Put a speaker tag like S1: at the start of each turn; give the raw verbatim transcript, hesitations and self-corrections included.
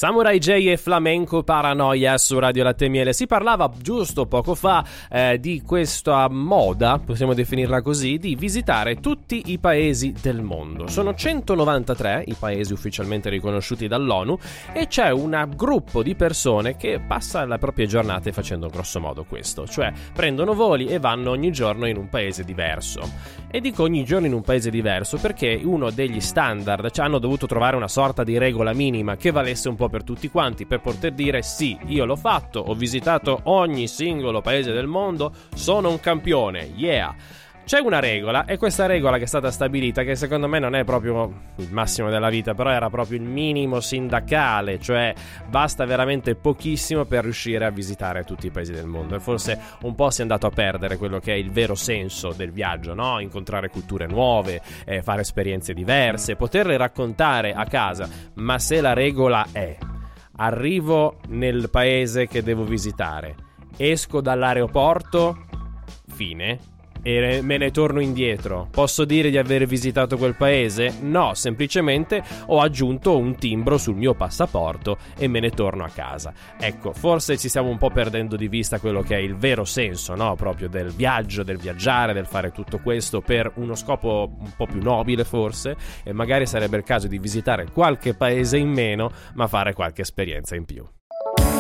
S1: Samurai J e Flamenco Paranoia su Radio Latte e Miele. Si parlava giusto poco fa eh, di questa moda, possiamo definirla così, di visitare tutti i paesi del mondo. Sono centonovantatré i paesi ufficialmente riconosciuti dall'ONU e c'è un gruppo di persone che passa le proprie giornate facendo grosso modo questo, cioè prendono voli e vanno ogni giorno in un paese diverso. E dico ogni giorno in un paese diverso perché uno degli standard, cioè hanno dovuto trovare una sorta di regola minima che valesse un po' per tutti quanti, per poter dire sì, io l'ho fatto, ho visitato ogni singolo paese del mondo, sono un campione, yeah. C'è una regola, e questa regola che è stata stabilita, che secondo me non è proprio il massimo della vita, però era proprio il minimo sindacale, cioè basta veramente pochissimo per riuscire a visitare tutti i paesi del mondo. E forse un po' si è andato a perdere quello che è il vero senso del viaggio, no? Incontrare culture nuove, eh, fare esperienze diverse, poterle raccontare a casa. Ma se la regola è: arrivo nel paese che devo visitare, esco dall'aeroporto, fine, e me ne torno indietro, posso dire di aver visitato quel paese? No, semplicemente ho aggiunto un timbro sul mio passaporto e me ne torno a casa. Ecco, forse ci stiamo un po' perdendo di vista quello che è il vero senso, no? Proprio del viaggio, del viaggiare, del fare tutto questo per uno scopo un po' più nobile forse, e magari sarebbe il caso di visitare qualche paese in meno ma fare qualche esperienza in più.